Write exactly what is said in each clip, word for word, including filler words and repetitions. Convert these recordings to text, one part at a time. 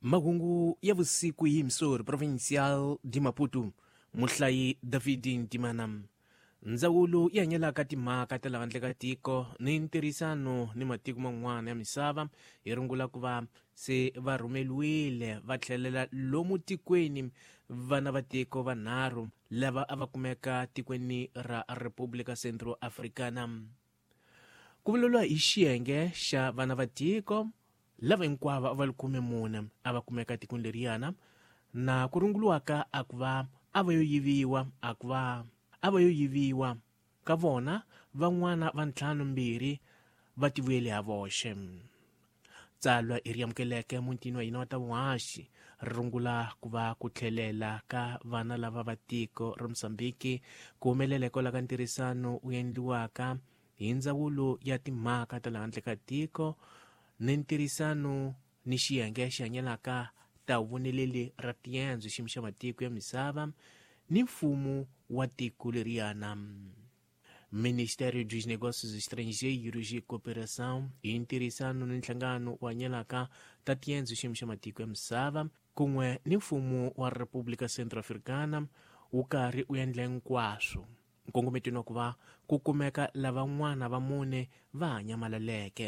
Magungu ya vusiku hi Msori provincial di Maputo, muhlayi David Ntimanam. Ndzawulo yi hanyelaka timhaka ta lava ndleka tiko ni ntirhisano ni matiko man'wana ya misava yi rungula ku va se va rhumeliwile va tlhelela lomu tikweni vana va tiko vanharhu lava a va kumeka tikweni ra República Centro Africana. Ku vulavuriwa hi xiyenge xa vana va tiko lava hinkwavo va khume mune a va kumeka tikweni leriyana na ku runguriwaka a ku va a va yo yiviwa a ku va a va yo yiviwa ka vona van'wana va ntlhanu mbirhi va tivuyele ha voxe. Tsalwa iri amukeleke mutini wa hina wa ta vuhaxi rungula ku va ku tlhelela ka vana lava va tiko ra Mosambiki ku humelela hikwalaho ka ntirhisano wu endliwaka hi ndzawulo ya timhaka ta le handle ka tiko ni ntirhisano ni xiyenge xi hanyelaka ta vuneleli ra tiendzo xiyimo xa matiko ya misava ni mfumo wa tiko leriyana. Ministério dos Negócios Estrangeiros e Cooperação hi ntirhisano ni nhlangano wa hanyelaka ta tiendzo xiyimo xa matiko ya misava kun'we ni mfumo wa República Centro-Africana wu karhi wu endla hinkwaswo nkongometweni wa ku va ku kumeka lavan'wana va mune va hanya malaleke.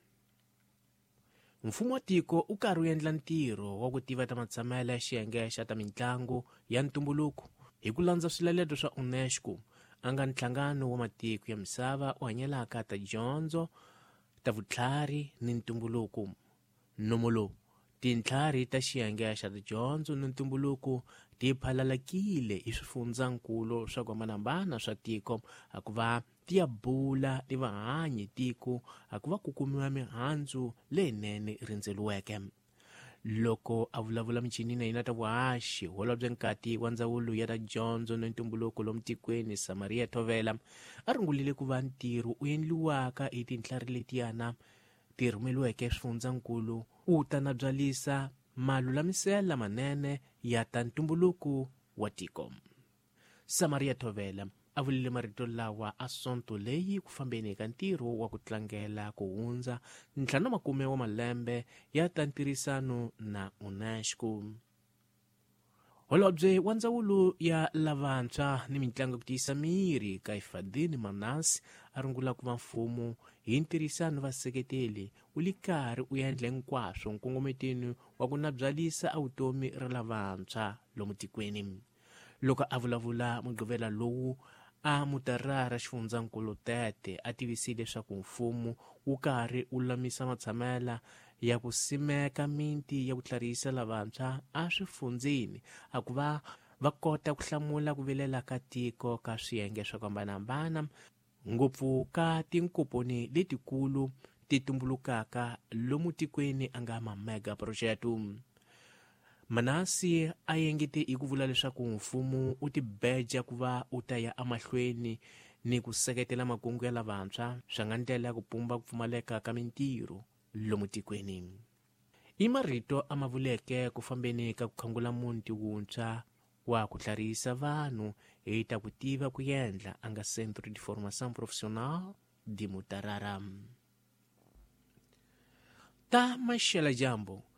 Mfumo wa tiko u karhi wu endla ntirho wa ku tiva ta matshemelo ya xiyenge xa ta mitlangu ya ntumbuluko hi ku landza swiletelo swa UNESCO a nga nhlangano wa matiko ya misava u hanyelaka ta dyondzo ta vutlhari ni ntumbuluko. Nomo lowu tintlhari ta xiyenge xa tidyondzo ni ntumbuluko ti phalalakile hi swifundzankulu swa ku hambanahambana swa tiko a ku va ti ya bula ni vahanyi tiko a ku va ku kumiwa mihandzu leyinene rindzeliweke. Loko a vulavula michinini ya hina ta vuhaxi holobye nkati wa ndzawulo ya ta dyondzo ni ntumbuluko lomu tikweni Samaria Thovela a rungulile ku va ntirho wu endliwaka hi tintlhari letiyana ti rhumeliweke swifundzankulu u ta na byalisa malulamiselo lamanene ya ta ntumbuluko wa tiko. Samaria Thovela a vulile marito lawa a sonto leyi ku fambeni ka ntirho wa ku tlangela ku hundza ntlhanu makume wa malembe ya ta ntirhisano na UNESCO. Holobye wa ndzawulo ya lavantshwa ni mitlangu ku tiyisa miri Kaifadini Manasi a rungula ku va mfumo hi ntirhisano vaseketeli wu li karhi u endla hinkwaswo nkongometeni wa ku nabyalisa a vutomi ra lavantshwa lomu tikweni. Loko a vulavula mugqivela lowu a mutarara xifundzankulu Tete a tivisile leswaku mfumo wu karhi wu lamisa matshamela ya ku simeka miti ya ku tlharihisa lavantshwa a swifundzeni a ku va va kota ku hlamula ku vilela ka tiko ka swiyenge swa ku hambanahambana ngopfu ka tinkoponi letikulu ti tumbulukaka lomu tikweni a nga ma-mega project. Manasi a yengete hi ku vula leswaku mfumo u tibeja ku va u ta ya amahlweni ni ku seketela makungu ya lavantshwa swa nga ndlela ya ku pumba ku pfumaleka ka mintirho lomu tikweni. I marito a ma vuleke ku fambeni ka ku khangula munti wuntshwa wa ku tlharihisa vanhu hi ta ku tiva ku endla a nga Centro de Formação Profissional di Mutarara. Ta Maxela Jambo